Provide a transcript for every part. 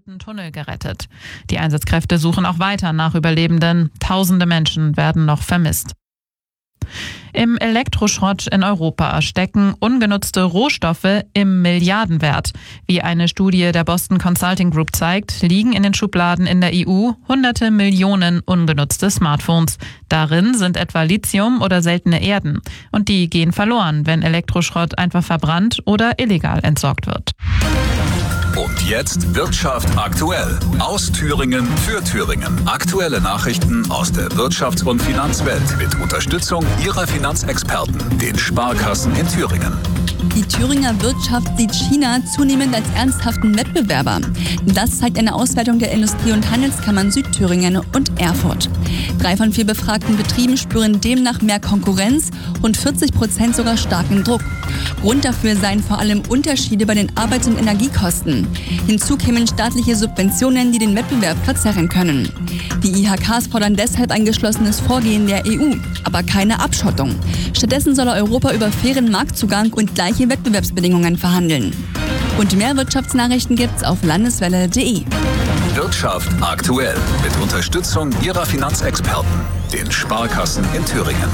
verstopften Tunnel gerettet. Die Einsatzkräfte suchen auch weiter nach Überlebenden. Tausende Menschen werden noch vermisst. Im Elektroschrott in Europa stecken ungenutzte Rohstoffe im Milliardenwert. Wie eine Studie der Boston Consulting Group zeigt, liegen in den Schubladen in der EU hunderte Millionen ungenutzte Smartphones. Darin sind etwa Lithium oder seltene Erden. Und die gehen verloren, wenn Elektroschrott einfach verbrannt oder illegal entsorgt wird. Und jetzt Wirtschaft aktuell. Aus Thüringen für Thüringen. Aktuelle Nachrichten aus der Wirtschafts- und Finanzwelt mit Unterstützung Ihrer Finanzexperten, den Sparkassen in Thüringen. Die Thüringer Wirtschaft sieht China zunehmend als ernsthaften Wettbewerber. Das zeigt eine Auswertung der Industrie- und Handelskammern Südthüringen und Erfurt. 3 von 4 befragten Betrieben spüren demnach mehr Konkurrenz, rund 40% sogar starken Druck. Grund dafür seien vor allem Unterschiede bei den Arbeits- und Energiekosten. Hinzu kämen staatliche Subventionen, die den Wettbewerb verzerren können. Die IHKs fordern deshalb ein geschlossenes Vorgehen der EU, aber keine Abschottung. Stattdessen solle Europa über fairen Marktzugang und gleiche Wettbewerbsbedingungen verhandeln. Und mehr Wirtschaftsnachrichten gibt's auf landeswelle.de. Wirtschaft aktuell mit Unterstützung Ihrer Finanzexperten, den Sparkassen in Thüringen.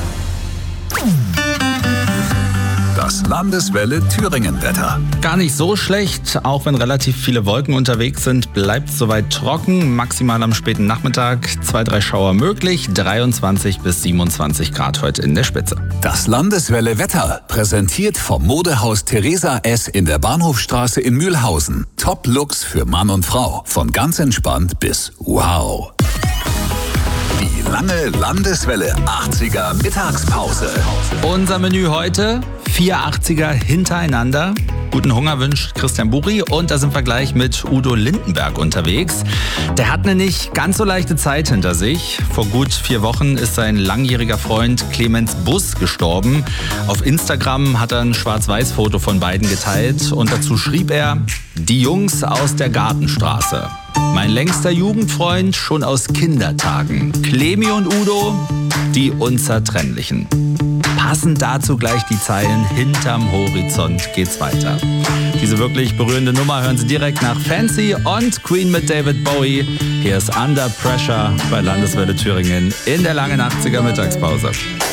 Das Landeswelle-Thüringen-Wetter. Gar nicht so schlecht, auch wenn relativ viele Wolken unterwegs sind, bleibt es soweit trocken. Maximal am späten Nachmittag 2-3 Schauer möglich, 23 bis 27 Grad heute in der Spitze. Das Landeswelle-Wetter präsentiert vom Modehaus Theresa S. in der Bahnhofstraße in Mühlhausen. Top-Looks für Mann und Frau, von ganz entspannt bis wow. Die lange Landeswelle 80er Mittagspause. Unser Menü heute: 4 80er hintereinander. Guten Hunger wünscht Christian Buri und da sind wir gleich mit Udo Lindenberg unterwegs. Der hat eine nicht ganz so leichte Zeit hinter sich. Vor gut 4 Wochen ist sein langjähriger Freund Clemens Buss gestorben. Auf Instagram hat er ein Schwarz-Weiß-Foto von beiden geteilt und dazu schrieb er: Die Jungs aus der Gartenstraße. Mein längster Jugendfreund schon aus Kindertagen. Clemi und Udo, die Unzertrennlichen. Passend dazu gleich die Zeilen: Hinterm Horizont geht's weiter. Diese wirklich berührende Nummer hören Sie direkt nach Fancy und Queen mit David Bowie. Hier ist Under Pressure bei Landeswelle Thüringen in der langen 80er Mittagspause.